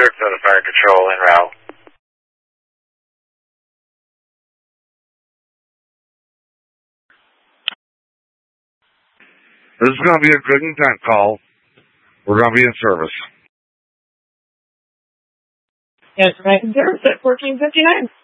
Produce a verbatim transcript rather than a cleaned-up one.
Sarasota Fire Control en route. This is going to be a good intent call. We're going to be in service. Yes, right in service at fourteen fifty-nine.